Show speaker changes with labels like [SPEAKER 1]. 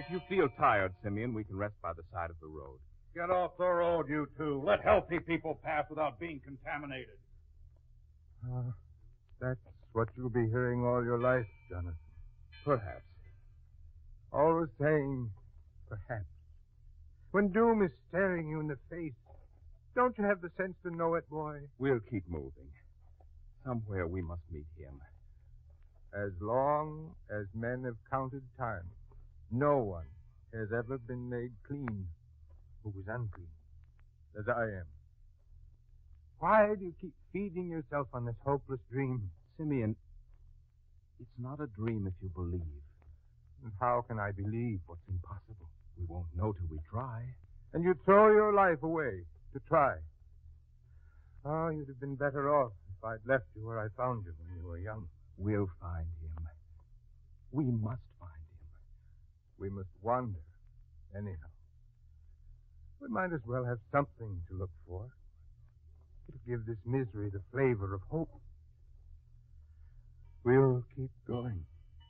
[SPEAKER 1] If you feel tired, Simeon, we can rest by the side of the road.
[SPEAKER 2] Get off the road, you two. Let healthy people pass without being contaminated.
[SPEAKER 3] That's what you'll be hearing all your life, Jonathan.
[SPEAKER 1] Perhaps.
[SPEAKER 3] Always saying, perhaps. When doom is staring you in the face, don't you have the sense to know it, boy?
[SPEAKER 1] We'll keep moving. Somewhere we must meet him.
[SPEAKER 3] As long as men have counted time, no one has ever been made clean who was unclean, as I am. Why do you keep feeding yourself on this hopeless dream?
[SPEAKER 1] Simeon, it's not a dream if you believe.
[SPEAKER 3] And how can I believe what's impossible?
[SPEAKER 1] We won't know till we try.
[SPEAKER 3] And you'd throw your life away to try. Oh, you'd have been better off if I'd left you where I found you when you were young.
[SPEAKER 1] We'll find him. We must find him.
[SPEAKER 3] We must wander, anyhow. We might as well have something to look for. It'll give this misery the flavor of hope.